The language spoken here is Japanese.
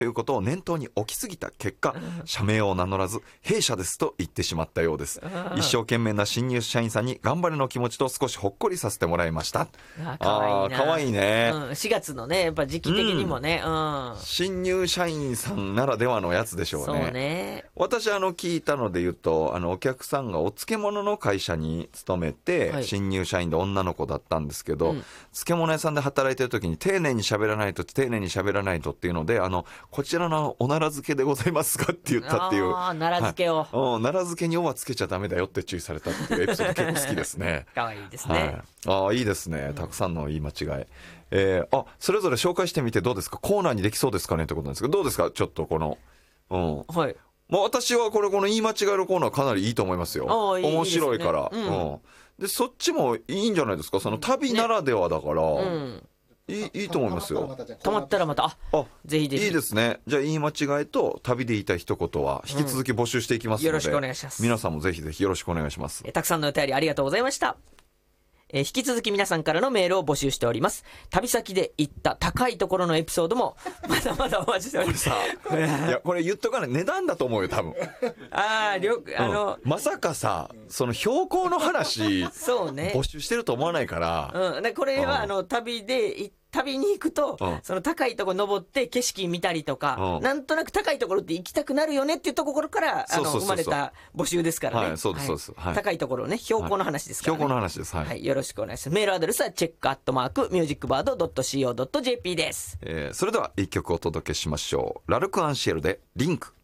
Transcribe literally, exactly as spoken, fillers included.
ということを念頭に置きすぎた結果、社名を名乗らず弊社ですと言ってしまったようです。一生懸命な新入社員さんに頑張れの気持ちと少しほっこりさせてもらいました。 あかわいいな。 かわいいね、 うん、しがつのねやっぱ時期的にもね、うんうん、 新入社員さんならではのやつでしょうね。 そうね。 私あの聞いたので言うと、あのお客さんがお漬物の会社に勤めて、はい、新入社員で女の子だったんですけど、うん、漬物屋さんで働いてる時に丁寧に喋らないと丁寧に喋らないとっていうので、あのこちらのお奈良漬けでございますかって言ったっていう。 あ奈良漬けを、はい、 奈良漬けにおはつけちゃダメだよって注意されたっていうエピソード結構好きですね。 かわいいですね、 はい、あいいですね、たくさんの言い間違い、えー、あそれぞれ紹介してみてどうですか。コーナーにできそうですかねってことなんですけど、どうですかちょっとこの、うん、はい、まあ、私はこれこの言い間違いのコーナーかなりいいと思いますよ。いい面白いから、ね、うんうん、でそっちもいいんじゃないですか。その旅ならではだから、ね、うんいい, いいと思いますよ。 たまったらまた、あぜひぜひ。 いいですね。じゃあ言い間違いと旅で言いたい一言は引き続き募集していきますので、うん、よろしくお願いします。皆さんもぜひぜひよろしくお願いします。 えたくさんのお便りありがとうございました。え引き続き皆さんからのメールを募集しております。旅先で行った高いところのエピソードもまだまだお待ちしております。 これさいやこれ言っとかない、値段だと思うよ多分。 あああの、 うん、まさかさその標高の話そうね募集してると思わないから、 うん、でこれは、うん、あの旅で行って旅に行くと、うん、その高いところ登って景色見たりとか、うん、なんとなく高いところって行きたくなるよねっていうところからあの生まれた募集ですからね。はい、そうですそうです、はい、高いところね標高の話ですからね、 はい、標高の話です、はいはい、よろしくお願いします。メールアドレスはチェックアットマークミュージックバードドットシーオードットジェーピー です。 えー、それではいっきょくお届けしましょう。ラルク・アンシエルでリンク。